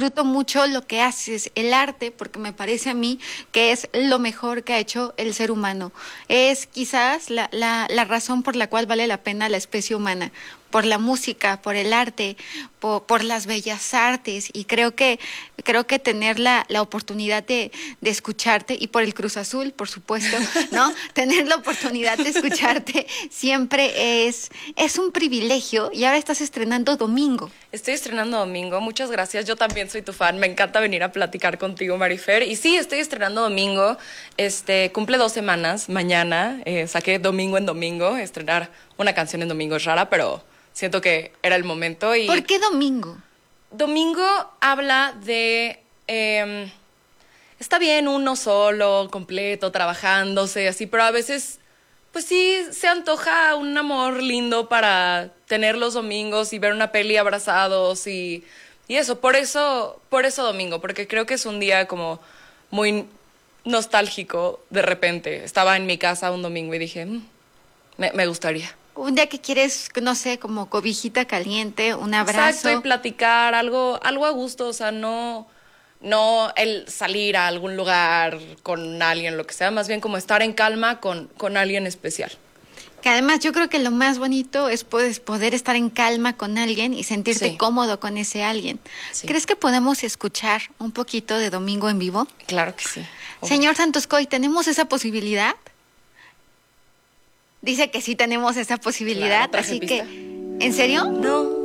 disfruto mucho lo que haces, el arte, porque me parece a mí que es lo mejor que ha hecho el ser humano. Es quizás la razón por la cual vale la pena la especie humana, por la música, por el arte, por las bellas artes, y creo que tener la oportunidad de escucharte, y por el Cruz Azul, por supuesto, ¿no? Tener la oportunidad de escucharte siempre es un privilegio, y ahora estás estrenando domingo. Estoy estrenando domingo, muchas gracias. Yo también soy tu fan, me encanta venir a platicar contigo, Marifer. Y sí, estoy estrenando domingo. Cumple 2 semanas mañana. Saqué domingo en domingo. Estrenar una canción en domingo es rara, pero siento que era el momento. Y ¿Por qué domingo? domingo habla de está bien uno solo, completo, trabajándose, así, pero a veces, pues sí, se antoja un amor lindo para tener los domingos y ver una peli abrazados y eso. Por eso domingo, porque creo que es un día como muy nostálgico de repente. Estaba en mi casa un domingo y dije, me gustaría. Un día que quieres, no sé, como cobijita caliente, un abrazo. Exacto, y platicar, algo a gusto, o sea, no el salir a algún lugar con alguien, lo que sea, más bien como estar en calma con alguien especial. Que además yo creo que lo más bonito es poder estar en calma con alguien y sentirte Sí. cómodo con ese alguien. Sí. ¿Crees que podemos escuchar un poquito de Domingo en vivo? Claro que sí. Señor Santoscoy, ¿tenemos esa posibilidad? Dice que sí tenemos esa posibilidad, Claro, traje así pista. que, ¿en serio? No.